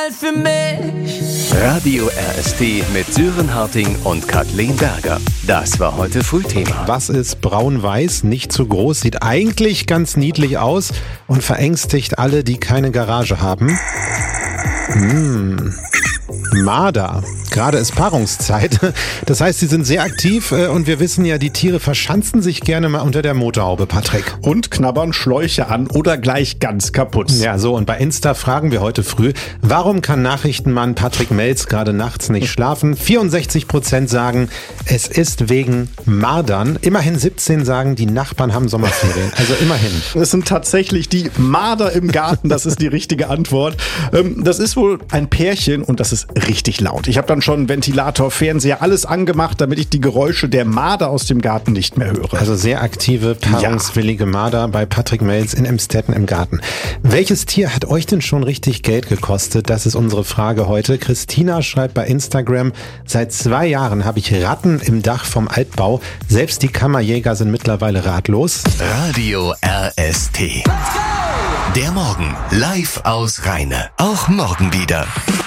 Mal für mich. Radio RST mit Sören Harting und Kathleen Berger. Das war heute Frühthema. Was ist braun-weiß, nicht zu groß, sieht eigentlich ganz niedlich aus und verängstigt alle, die keine Garage haben? Marder. Gerade ist Paarungszeit. Das heißt, sie sind sehr aktiv und wir wissen ja, die Tiere verschanzen sich gerne mal unter der Motorhaube, Patrick. Und knabbern Schläuche an oder gleich ganz kaputt. Ja, so, und bei Insta fragen wir heute früh, warum kann Nachrichtenmann Patrick Melz gerade nachts nicht schlafen? 64% sagen, es ist wegen Mardern. Immerhin 17 sagen, die Nachbarn haben Sommerferien. Also immerhin. Es sind tatsächlich die Marder im Garten, das ist die richtige Antwort. Das ist wohl ein Pärchen und das ist richtig laut. Ich habe dann schon Ventilator, Fernseher, alles angemacht, damit ich die Geräusche der Marder aus dem Garten nicht mehr höre. Also sehr aktive, paarungswillige Marder bei Patrick Melz in Emstetten im Garten. Welches Tier hat euch denn schon richtig Geld gekostet? Das ist unsere Frage heute. Christina schreibt bei Instagram, seit 2 Jahren habe ich Ratten im Dach vom Altbau. Selbst die Kammerjäger sind mittlerweile ratlos. Radio RST. Der Morgen live aus Rheine. Auch morgen wieder.